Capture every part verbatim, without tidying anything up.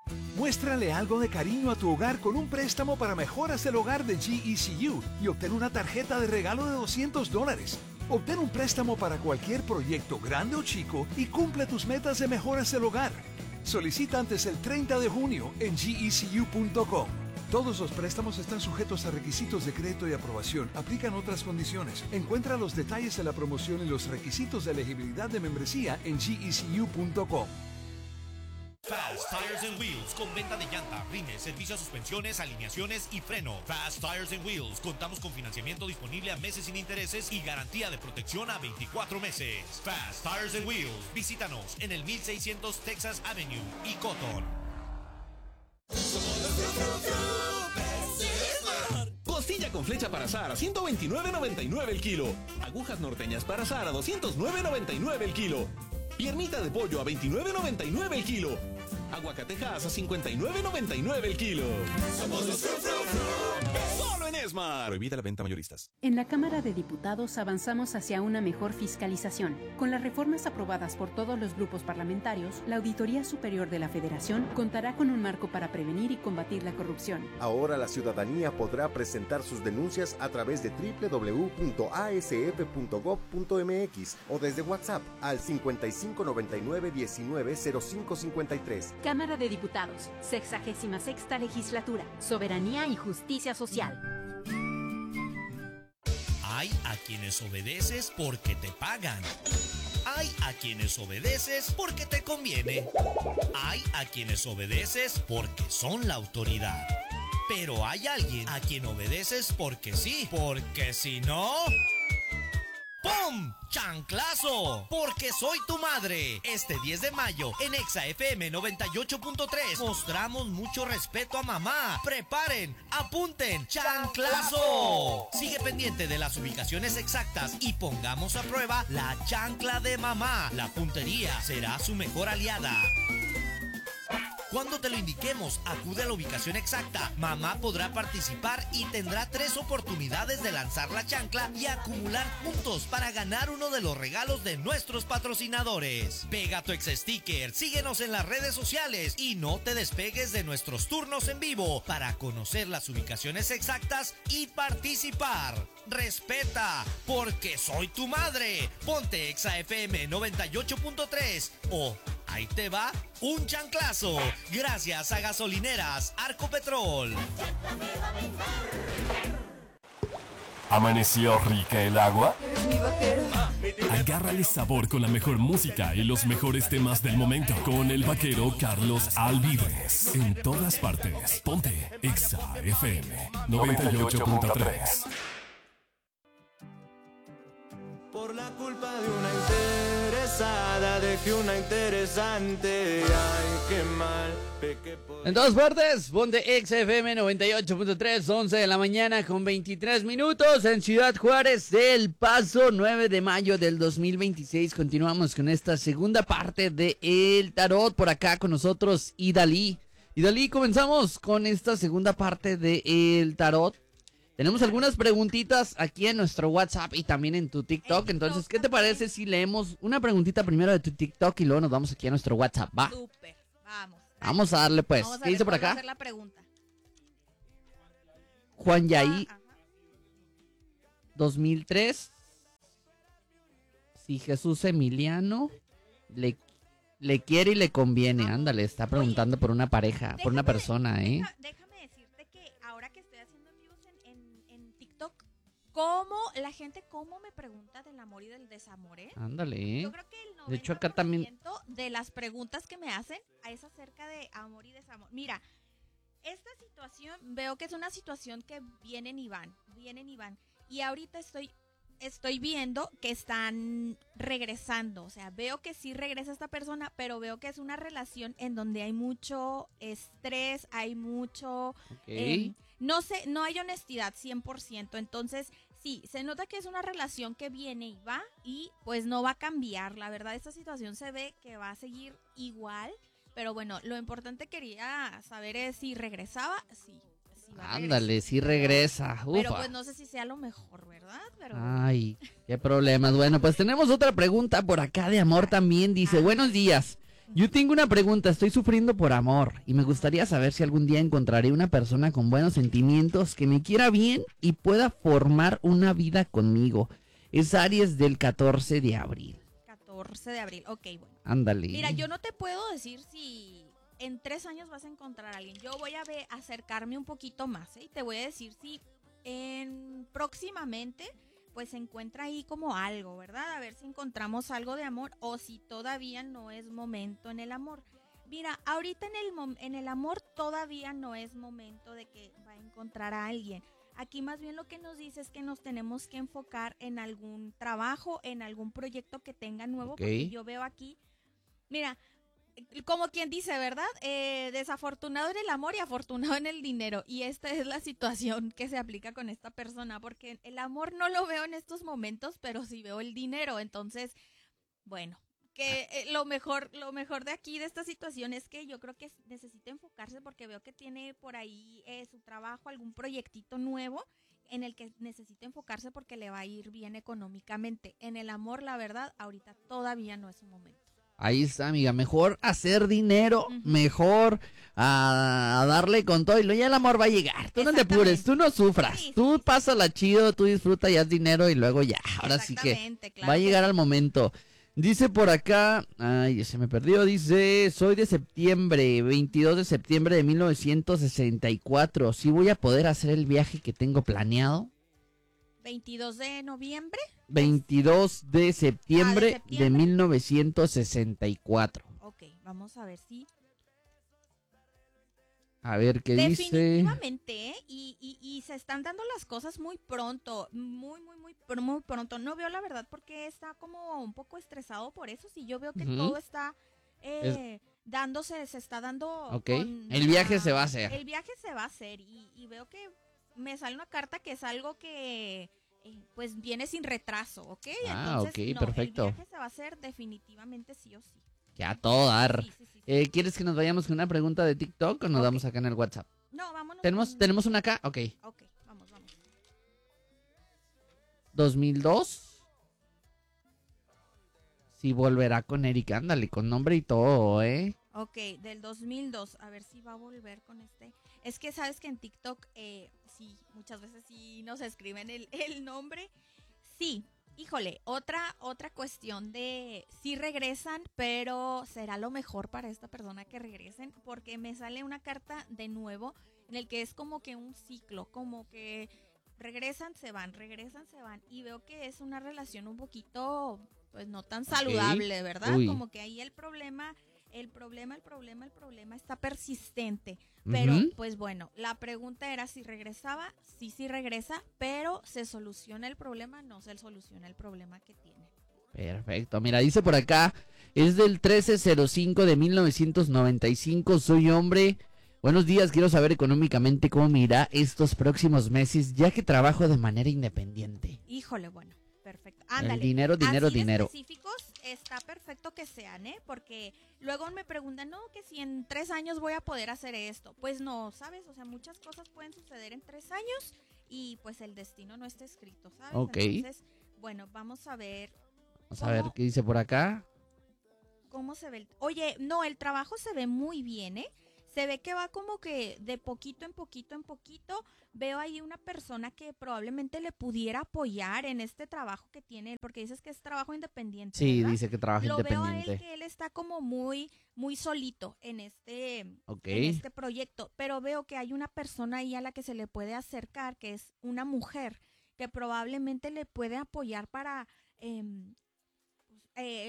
Muéstrale algo de cariño a tu hogar con un préstamo para mejoras del hogar de G E C U y obtén una tarjeta de regalo de doscientos dólares. Obtén un préstamo para cualquier proyecto grande o chico y cumple tus metas de mejoras del hogar. Solicita antes el treinta de junio en G E C U punto com. Todos los préstamos están sujetos a requisitos de crédito y aprobación. Aplican otras condiciones. Encuentra los detalles de la promoción y los requisitos de elegibilidad de membresía en G E C U punto com. Fast Tires and Wheels, con venta de llanta, rines, servicio a suspensiones, alineaciones y freno. Fast Tires and Wheels, contamos con financiamiento disponible a meses sin intereses y garantía de protección a veinticuatro meses. Fast Tires and Wheels, visítanos en el mil seiscientos Texas Avenue y Cotton. Costilla con flecha para asar a ciento veintinueve noventa y nueve el kilo. Agujas norteñas para asar a doscientos nueve noventa y nueve el kilo. Piernita de pollo a veintinueve noventa y nueve el kilo. Aguacatejas a cincuenta y nueve noventa y nueve el kilo. Somos los Fru Fru Fru. Solo en Esmar. Prohibida la venta mayoristas. En la Cámara de Diputados avanzamos hacia una mejor fiscalización. Con las reformas aprobadas por todos los grupos parlamentarios, la Auditoría Superior de la Federación contará con un marco para prevenir y combatir la corrupción. Ahora la ciudadanía podrá presentar sus denuncias a través de doble u doble u doble u punto a s f punto gob punto m x o desde WhatsApp al cincuenta y cinco noventa y nueve diecinueve cero cinco cincuenta y tres. Cámara de Diputados, sexagésima sexta legislatura, soberanía y justicia social. Hay a quienes obedeces porque te pagan. Hay a quienes obedeces porque te conviene. Hay a quienes obedeces porque son la autoridad. Pero hay alguien a quien obedeces porque sí, porque si no... ¡Pum! ¡Chanclazo! Porque soy tu madre. Este diez de mayo en Exa F M noventa y ocho punto tres mostramos mucho respeto a mamá. Preparen, apunten, ¡chanclazo! Sigue pendiente de las ubicaciones exactas y pongamos a prueba la chancla de mamá. La puntería será su mejor aliada. Cuando te lo indiquemos, acude a la ubicación exacta. Mamá podrá participar y tendrá tres oportunidades de lanzar la chancla y acumular puntos para ganar uno de los regalos de nuestros patrocinadores. Pega tu ex sticker, síguenos en las redes sociales y no te despegues de nuestros turnos en vivo para conocer las ubicaciones exactas y participar. Respeta, porque soy tu madre. Ponte Exa F M noventa y ocho punto tres o ahí te va un chanclazo. Gracias a Gasolineras Arco Petrol. ¿Amaneció rica el agua? Agárrale sabor con la mejor música y los mejores temas del momento con el vaquero Carlos Alvídez. En todas partes, ponte Exa F M noventa y ocho punto tres. Por la culpa de una interesada, dejé una interesante. Ay, qué mal. Pequé por... En todas partes, ponte Exa F M noventa y ocho punto tres, once de la mañana con veintitrés minutos en Ciudad Juárez del Paso, nueve de mayo del dos mil veintiséis. Continuamos con esta segunda parte de El Tarot. Por acá con nosotros Idalí. Idalí, comenzamos con esta segunda parte de El Tarot. Tenemos algunas preguntitas aquí en nuestro WhatsApp y también en tu TikTok. Entonces, ¿qué te parece si leemos una preguntita primero de tu TikTok y luego nos vamos aquí a nuestro WhatsApp? Va. Súper, vamos. Vamos a darle pues. Vamos a ¿Qué dice por acá? Vamos a hacer la pregunta. Juan Yaí, Ah, dos mil tres. Si Jesús Emiliano le, le quiere y le conviene. Ándale, está preguntando por una pareja, por una persona, ¿eh? Deja, déjame decirte que ahora que estoy haciendo en vivos en, en, en TikTok, cómo la gente cómo me pregunta del amor y del desamor, ¿eh? Ándale. Yo creo que el De hecho, acá también. noventa por ciento de las preguntas que me hacen es acerca de amor y desamor. Mira, esta situación veo que es una situación que vienen y van, vienen y van. Y ahorita estoy estoy viendo que están regresando, o sea, veo que sí regresa esta persona, pero veo que es una relación en donde hay mucho estrés, hay mucho, Okay. eh, no sé, no hay honestidad cien por ciento, entonces sí, se nota que es una relación que viene y va y pues no va a cambiar, la verdad esta situación se ve que va a seguir igual, pero bueno, lo importante quería saber es si regresaba, sí. Ándale, sí regresa. Ufa. Pero pues no sé si sea lo mejor, ¿verdad? Pero... Ay, qué problemas. Bueno, pues tenemos otra pregunta por acá de amor también. Dice, buenos días. Yo tengo una pregunta, estoy sufriendo por amor y me gustaría saber si algún día encontraré una persona con buenos sentimientos que me quiera bien y pueda formar una vida conmigo. Es Aries del catorce de abril. catorce de abril, ok, bueno. Ándale. Mira, yo no te puedo decir si en tres años vas a encontrar a alguien. Yo voy a ver, acercarme un poquito más, ¿eh? Y te voy a decir si en próximamente pues se encuentra ahí como algo, ¿verdad? A ver si encontramos algo de amor o si todavía no es momento en el amor. Mira, ahorita en el, mom- en el amor todavía no es momento de que va a encontrar a alguien. Aquí más bien lo que nos dice es que nos tenemos que enfocar en algún trabajo, en algún proyecto que tenga nuevo, Ok. porque yo veo aquí, mira, como quien dice, ¿verdad? Eh, desafortunado en el amor y afortunado en el dinero. Y esta es la situación que se aplica con esta persona, porque el amor no lo veo en estos momentos, pero sí veo el dinero. Entonces, bueno, que eh, lo mejor, lo mejor de aquí, de esta situación, es que yo creo que necesita enfocarse porque veo que tiene por ahí eh, su trabajo, algún proyectito nuevo en el que necesita enfocarse porque le va a ir bien económicamente. En el amor, la verdad, ahorita todavía no es su momento. Ahí está, amiga. Mejor hacer dinero, Ujú. mejor a, a darle con todo y luego ya el amor va a llegar. Tú no te apures, tú no sufras. Sí, sí, tú sí. pásala chido, tú disfruta ya haz dinero y luego ya. Ahora sí que Exactamente, claro va a que llegar sí. al momento. Dice por acá, ay, se me perdió, dice, soy de septiembre, veintidós de septiembre de mil novecientos sesenta y cuatro. ¿Sí voy a poder hacer el viaje que tengo planeado? veintidós de noviembre. veintidós de septiembre, Ah, de septiembre. de mil novecientos sesenta y cuatro. Ok, vamos a ver si. A ver qué dice. Definitivamente, ¿eh? y, y, y se están dando las cosas muy pronto, muy, muy, muy, pr- muy pronto. No veo la verdad porque está como un poco estresado por eso. Si yo veo que Ujú. todo está eh, dándose, se está dando. Ok, con el viaje la- se va a hacer. El viaje se va a hacer y, y veo que me sale una carta que es algo que eh, pues viene sin retraso, ¿ok? Ah, Entonces, ok, no, perfecto. el viaje se va a hacer definitivamente sí o sí. Que a todo dar. Sí, sí, sí, sí. Eh, ¿Quieres que nos vayamos con una pregunta de TikTok o nos Ok. damos acá en el WhatsApp? No, vámonos. ¿Tenemos, con- ¿Tenemos una acá? Ok. Ok, vamos, vamos. ¿dos mil dos? Sí, volverá con Erika. Ándale, con nombre y todo, ¿eh? Ok, del dos mil dos, a ver si va a volver con este. Es que sabes que en TikTok, eh, sí, muchas veces sí nos escriben el, el nombre. Sí, híjole, otra, otra cuestión de sí regresan, pero será lo mejor para esta persona que regresen, porque me sale una carta de nuevo en el que es como que un ciclo, como que regresan, se van, regresan, se van. Y veo que es una relación un poquito, pues no tan saludable, ¿verdad? Uy. Como que ahí el problema... El problema, el problema, el problema está persistente. Pero, Ujú. pues bueno, la pregunta era si regresaba. Sí, sí regresa, pero ¿se soluciona el problema? No se soluciona el problema que tiene. Perfecto. Mira, dice por acá, es del trece cero cinco de mil novecientos noventa y cinco. Soy hombre. Buenos días, quiero saber económicamente cómo me irá estos próximos meses, ya que trabajo de manera independiente. Híjole, bueno, perfecto. El Ándale. dinero, dinero, Así de dinero. específicos está perfecto que sean, ¿eh? Porque luego me preguntan, no, que si en tres años voy a poder hacer esto. Pues no, ¿sabes? O sea, muchas cosas pueden suceder en tres años y pues el destino no está escrito, ¿sabes? Ok. Entonces, bueno, vamos a ver Vamos a ver ¿Cómo? qué dice por acá. cómo se ve. El... Oye, no, el trabajo se ve muy bien, ¿eh? Se ve que va como que de poquito en poquito en poquito. Veo ahí una persona que probablemente le pudiera apoyar en este trabajo que tiene él, porque dices que es trabajo independiente. Sí, ¿verdad? dice que trabaja Lo veo a él independiente. que él está como muy, muy solito en este, Ok. en este proyecto, pero veo que hay una persona ahí a la que se le puede acercar, que es una mujer, que probablemente le puede apoyar para em, pues,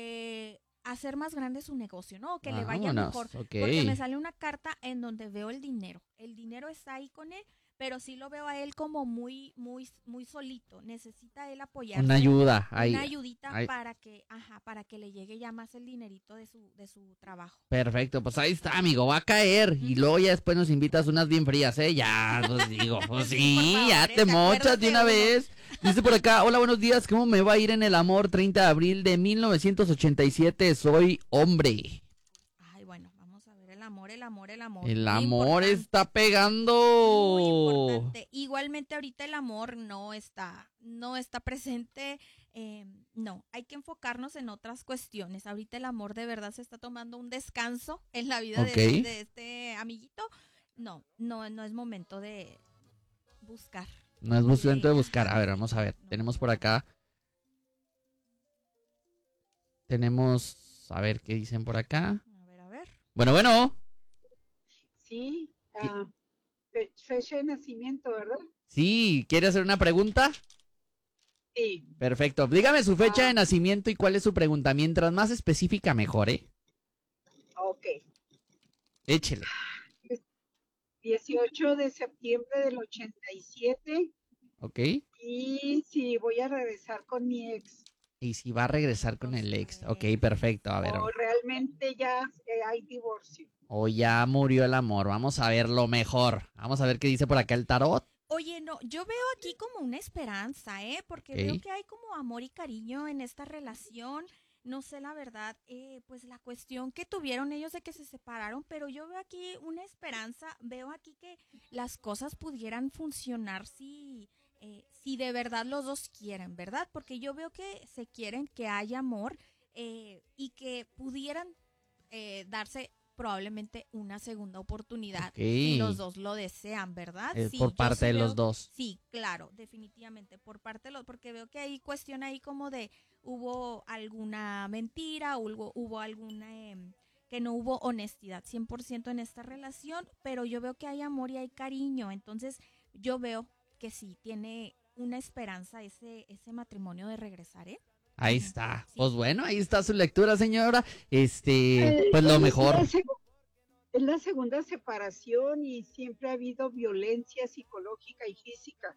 eh, hacer más grande su negocio, ¿no? Que le vaya Vámonos, mejor. ok. Porque me sale una carta en donde veo el dinero. El dinero está ahí con él, pero sí lo veo a él como muy, muy, muy solito. Necesita él apoyarse. Una ayuda. Ahí. Una ayudita ahí. para que, ajá, para que le llegue ya más el dinerito de su, de su trabajo. Perfecto, pues ahí está, amigo, va a caer. Y luego ya después nos invitas unas bien frías, ¿eh? Ya, pues digo, pues Sí, sí, por favor, ya ¿eh? te ¿Te mochas acuerdas de de una uno? vez. Dice por acá, hola, buenos días, ¿cómo me va a ir en el amor? treinta de abril de mil novecientos ochenta y siete, soy hombre. Ay, bueno, vamos a ver el amor, el amor, el amor. El Muy amor importante, está muy pegando. importante. Igualmente ahorita el amor no está, no está presente eh, no, hay que enfocarnos en otras cuestiones. Ahorita el amor de verdad se está tomando un descanso en la vida Okay. de, de este amiguito. No, no, no es momento de buscar. No es momento de Sí. buscar. A ver, vamos a ver. Tenemos por acá. Tenemos. A ver qué dicen por acá. A ver, a ver. Bueno, bueno. Sí, ah, fe- fecha de nacimiento, ¿verdad? Sí, ¿quiere hacer una pregunta? Sí, Perfecto. Dígame su fecha Ah. de nacimiento y cuál es su pregunta. Mientras más específica, mejor, ¿eh? ok. Échele. dieciocho de septiembre del ochenta y siete ¿Ok? y sí, voy a regresar con mi ex. Y si va a regresar con el ex. Ok, perfecto. A ver. O realmente ya eh, hay divorcio. O ya murió el amor. Vamos a ver lo mejor. Vamos a ver qué dice por acá el tarot. Oye, no, yo veo aquí como una esperanza, ¿eh? Porque Ok. veo que hay como amor y cariño en esta relación. No sé la verdad, eh, pues la cuestión que tuvieron ellos de que se separaron, pero yo veo aquí una esperanza, veo aquí que las cosas pudieran funcionar si, eh, si de verdad los dos quieren, ¿verdad? Porque yo veo que se quieren, que haya amor eh, y que pudieran eh, darse probablemente una segunda oportunidad. Ok. Si los dos lo desean, ¿verdad? Es Sí, por yo parte sí de veo- los dos. Sí, claro, definitivamente, por parte de los, porque veo que hay cuestión ahí como de hubo alguna mentira, hubo, hubo alguna, em, que no hubo honestidad cien por ciento en esta relación, pero yo veo que hay amor y hay cariño, entonces yo veo que sí, tiene una esperanza ese, ese matrimonio de regresar, ¿eh? Ahí Ujú, está. sí. Pues bueno, ahí está su lectura, señora. Este, Eh, pues lo es mejor. la seg- Es la segunda separación y siempre ha habido violencia psicológica y física.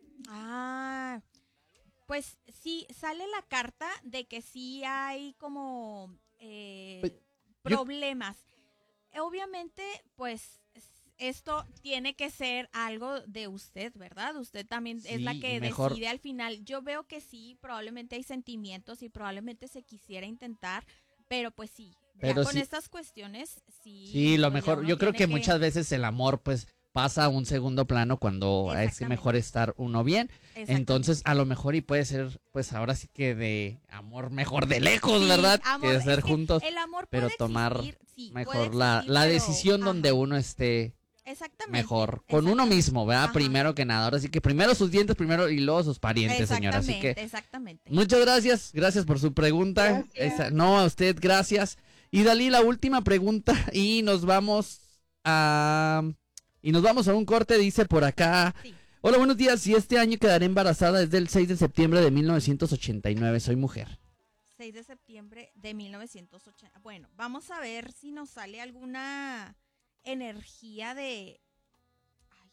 Ah, pues sí, sale la carta de que sí hay como eh, Pues, yo- problemas. Obviamente, pues s- esto tiene que ser algo de usted, ¿verdad? Usted también es la Sí, que mejor. decide al final. Yo veo que sí, probablemente hay sentimientos y probablemente se quisiera intentar, pero pues sí, Pero ya con sí- estas cuestiones, sí. Sí, lo pues ya mejor. uno Yo creo tiene que muchas veces el amor, pues, pasa a un segundo plano cuando es Exactamente. mejor estar uno bien. Exactamente. Entonces, a lo mejor y puede ser, pues, ahora sí que de amor mejor de lejos, Sí, ¿verdad? amor, que es ser que juntos, el amor pero puede tomar existir, sí, puede mejor la, existir, la pero- decisión donde ajá. uno esté Exactamente. mejor. Con uno exactamente. mismo, ¿verdad? Ajá. Primero que nada. Ahora sí que primero sus dientes, primero y luego sus parientes, señora. Así Exactamente, que exactamente. muchas gracias, gracias por su pregunta. Gracias. Esa- no, a usted, gracias. Y Dalí, la última pregunta y nos vamos a... Y nos vamos a un corte, dice por acá. Sí. Hola, buenos días. Si este año quedaré embarazada desde el seis de septiembre de mil novecientos ochenta y nueve. Soy mujer. seis de septiembre de mil novecientos ochenta. Bueno, vamos a ver si nos sale alguna energía de... Ay.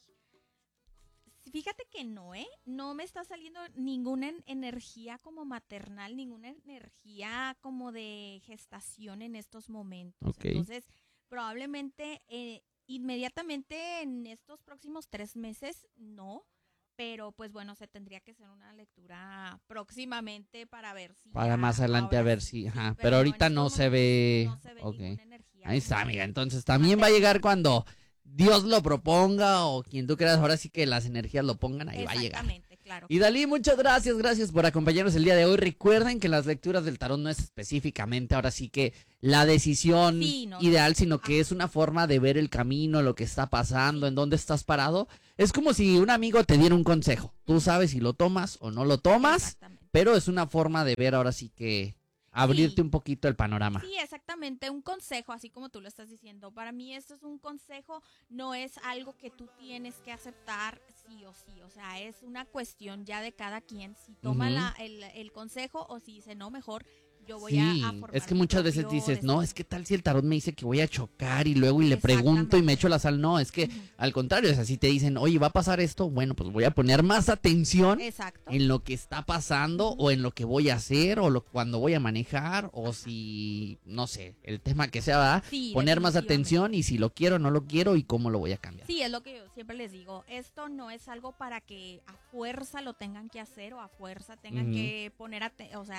Fíjate que no, ¿eh? No me está saliendo ninguna en- energía como maternal, ninguna energía como de gestación en estos momentos. Ok. Entonces, probablemente eh, inmediatamente en estos próximos tres meses, no. Pero pues bueno, se tendría que hacer una lectura próximamente para ver si... Para ya más adelante a ahora ver sí, si... sí, Ajá, pero pero no, ahorita en no estos se ve... momentos no se ve Ok. ninguna energía Ahí está, como amiga. de- Entonces también va a llegar cuando Dios lo proponga o quien tú creas. Ahora sí que las energías lo pongan, ahí va a llegar. Exactamente, claro. Y Dalí, muchas gracias, gracias por acompañarnos el día de hoy. Recuerden que las lecturas del tarot no es específicamente ahora sí que la decisión Sí, no, ideal, no. sino que Ajá. es una forma de ver el camino, lo que está pasando, en dónde estás parado. Es como si un amigo te diera un consejo. Tú sabes si lo tomas o no lo tomas, Exactamente. pero es una forma de ver ahora sí que abrirte Sí. un poquito el panorama. Sí, exactamente, un consejo, así como tú lo estás diciendo. Para mí esto es un consejo, no es algo que tú tienes que aceptar sí o sí. O sea, es una cuestión ya de cada quien, si toma Ujú. la- el, el consejo o si dice, no, mejor yo voy Sí, a, a formar es que mi muchas veces propio dices, no, destino". es que tal si el tarot me dice que voy a chocar y luego y le pregunto y me Exactamente. echo la sal. No, es que Ujú. al contrario, es así, te dicen, oye, ¿va a pasar esto? Bueno, pues voy a poner más atención Exacto. en lo que está pasando Ujú. o en lo que voy a hacer o lo, cuando voy a manejar o si, no sé, el tema que sea, ¿verdad? Sí, Poner más definitivamente. atención y si lo quiero, no lo quiero y cómo lo voy a cambiar. Sí, es lo que yo siempre les digo. Esto no es algo para que a fuerza lo tengan que hacer o a fuerza tengan Ujú. que poner, ate- o sea,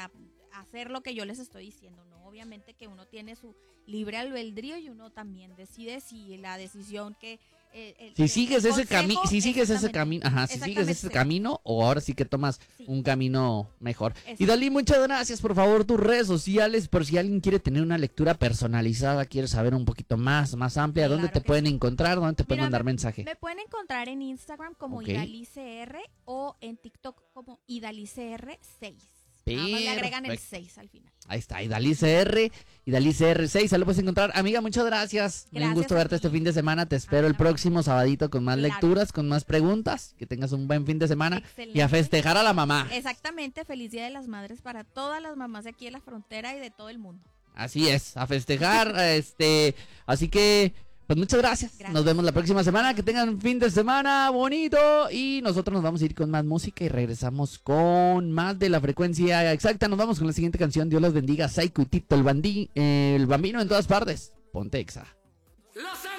hacer lo que yo les estoy diciendo, ¿no? Obviamente que uno tiene su libre albedrío y uno también decide si la decisión que... Eh, el, si el sigues ese consejo, camino, si sigues ese camino, ajá, si sigues ese camino o ahora sí que tomas sí. un camino mejor. Exacto. Y Dalí, muchas gracias, por favor, tus redes sociales, por si alguien quiere tener una lectura personalizada, quiere saber un poquito más, más amplia, claro, ¿dónde te pueden sí. encontrar? ¿Dónde te Mira, pueden mandar me, mensaje? Me pueden encontrar en Instagram como okay. IdaliCR o en TikTok como IdaliCR seis. Nada más le agregan el seis al final. Ahí está, IdaliCR, IdaliCR seis, ahí lo puedes encontrar. Amiga, muchas gracias. gracias un gusto verte este fin de semana. Te espero ah, el próximo sabadito con más claro. lecturas, con más preguntas. Que tengas un buen fin de semana. Excelente. Y a festejar a la mamá. Exactamente, feliz Día de las Madres para todas las mamás de aquí de la frontera y de todo el mundo. Así es, a festejar, este, así que... Pues muchas gracias. gracias. Nos vemos la próxima semana. Que tengan un fin de semana bonito. Y nosotros nos vamos a ir con más música y regresamos con más de la frecuencia exacta. Nos vamos con la siguiente canción. Dios los bendiga. Psycho y Tito, el, bandí, eh, el bambino en todas partes. Ponte Exa. Los